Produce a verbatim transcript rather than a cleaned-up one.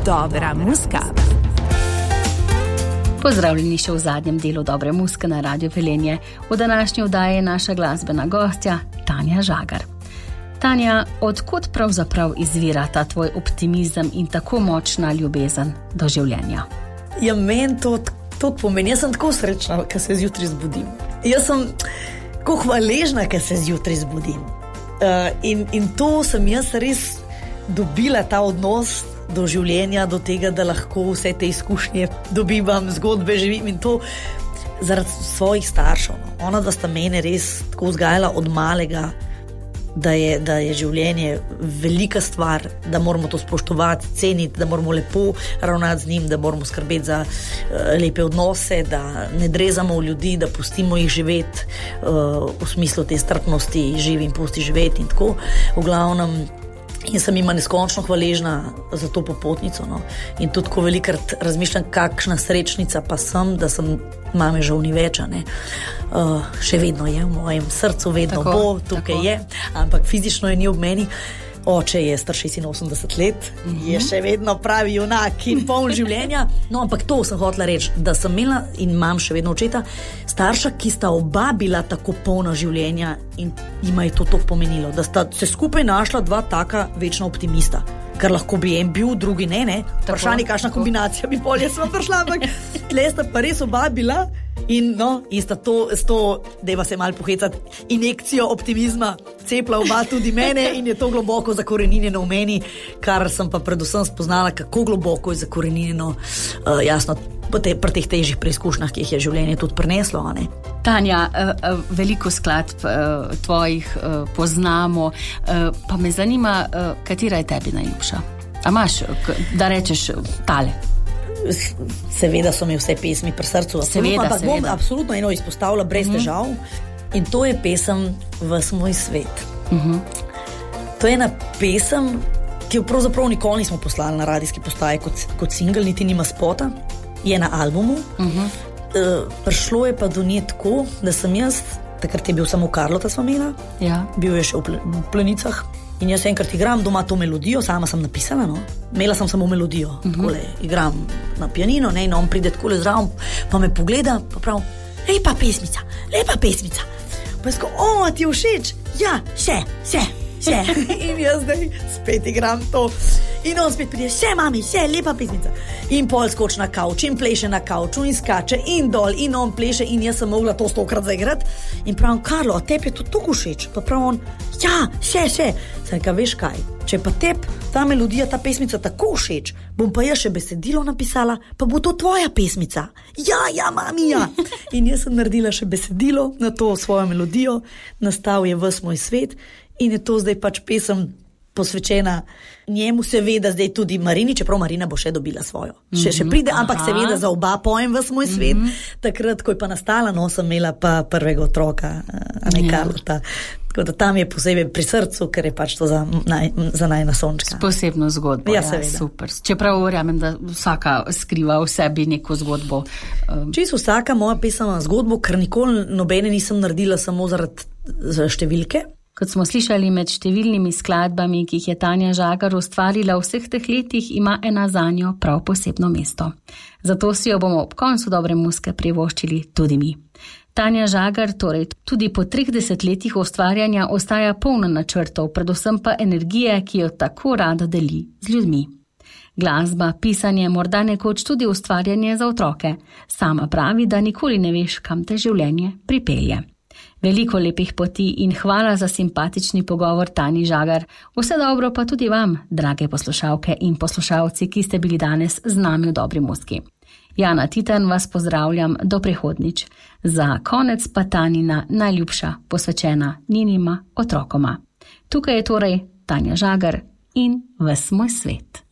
Dobra muska. Pozdravljeni še v zadnjem delu Dobre muske na Radio Velenje. V današnji oddaji je naša glasbena gostja Tanja Žagar. Tanja, odkot pravzaprav izvira ta tvoj optimizem in tako močna ljubezen do življenja? Ja, meni to, to pomeni. Jaz sem tako srečna, ko se zjutraj zbudim. Jaz sem tako hvaležna, ko se zjutraj zbudim. Uh, in, in to sem jaz res dobila, ta odnos do življenja, do tega, da lahko vse te izkušnje dobivam, zgodbe živim in to zaradi svojih staršev. No. Ona, da sta mene res tako vzgajala od malega, da je, da je življenje velika stvar, da moramo to spoštovati, ceniti, da moramo lepo ravnati z njim, da moramo skrbeti za uh, lepe odnose, da ne drezamo v ljudi, da pustimo jih živeti uh, v smislu te strpnosti, živi in pusti živeti in tako. V glavnem, in sem ima neskončno hvaležna za to popotnico. No. In tudi, ko velikrat razmišljam, kakšna srečnica pa sem, da sem mame žal ni več, ne. Uh, še vedno je v mojem srcu, vedno tako, bo, tukaj tako. Je, ampak fizično je ni ob meni. Oče je star šestinosemdeset let, uh-huh. je še vedno pravi junak in poln življenja. No, ampak to sem hotela reči, da sem imela in imam še vedno očeta, starša, ki sta oba bila tako polna življenja in jima je to tako pomenilo, da sta se skupaj našla dva taka večna optimista. Kar lahko bi en bil, drugi ne, ne. Vprašanje, kakšna kombinacija bi bolje sva prišla, ampak tle sta pa res oba bila in no, in sta to, s to, deva se malo pohecati, injekcijo optimizma cepla oba tudi mene in je to globoko zakoreninjeno v meni, kar sem pa predvsem spoznala, kako globoko je zakoreninjeno, uh, jasno, po te, pri teh težjih preizkušnjah, ki jih je življenje tudi prineslo, a ne. Tanja, veliko skladb tvojih poznamo, pa me zanima, katera je tebi najljubša? A imaš, da rečeš tale? Seveda so mi vse pesmi pri srcu, seveda, ampak seveda. Bom absolutno eno izpostavila brez uh-huh. težav in to je pesem Ves moj svet. Uh-huh. To je ena pesem, ki jo pravzaprav nikoli nismo poslali na radijski postaji kot, kot single, niti nima spota, je na albumu. Uh-huh. Uh, prišlo je pa do nje tako, da sem jaz, takrat je bil samo Karlota sva imela, ja. Bil je še v, pl- v Planicah in jaz enkrat igram doma to melodijo, sama sem napisala, no. Imela sem samo melodijo, uh-huh. takole igram na pianino, ne, in on pride takole zraven, pa me pogleda, pa prav, lepa pesmica, lepa pesmica. Pa jaz ko, o, ti je všeč? Ja, še, še, še. In jaz zdaj spet igram to. In on spet pride, še mami, še lepa pesmica. In pol skoči na kavč, in pleše na kavču, in skače, in dol, in on pleše, in jaz sem mogla to stokrat zaigrati. In pravim, Karlo, a tebi je to tako všeč? Pa prav on, ja, še, še. Sem rekel, veš kaj, če pa tebi ta melodija, ta pesmica tako všeč, bom pa jaz še besedilo napisala, pa bo to tvoja pesmica. Ja, ja, mami, ja. In jaz sem naredila še besedilo na to svojo melodijo, nastal je Ves moj svet in je to zdaj pač pesem posvečena njemu, seveda zdaj tudi Marini, čeprav Marina bo še dobila svojo. Še, še pride, ampak Aha. seveda za oba pojem Ves moj svet. Mm-hmm. Takrat, ko je pa nastala, no, sem imela pa prvega otroka, a ne Karlota. Tako da tam je posebej pri srcu, ker je pač to za, naj, za najna sončka. S posebno zgodbo, ja, ja, super. Čeprav verjamem, da vsaka skriva v sebi neko zgodbo. Čisto vsaka moja pesem ima zgodbo, ker nikoli nobene nisem naredila samo zaradi za številke. Kot smo slišali, med številnimi skladbami, ki jih je Tanja Žagar ustvarila v vseh teh letih, ima ena zanjo prav posebno mesto. Zato si jo bomo ob koncu Dobre muske privoščili tudi mi. Tanja Žagar torej tudi po treh desetletjih ustvarjanja ostaja polna načrtov, predvsem pa energije, ki jo tako rada deli z ljudmi. Glasba, pisanje, morda nekoč tudi ustvarjanje za otroke. Sama pravi, da nikoli ne veš, kam te življenje pripelje. Veliko lepih poti in hvala za simpatični pogovor, Tanji Žagar. Vse dobro pa tudi vam, drage poslušalke in poslušalci, ki ste bili danes z nami v Dobri muski. Jana Titan vas pozdravljam do prihodnič. Za konec pa Tanjina najljubša, posvečena njinima otrokoma. Tukaj je torej Tanja Žagar in Ves moj svet.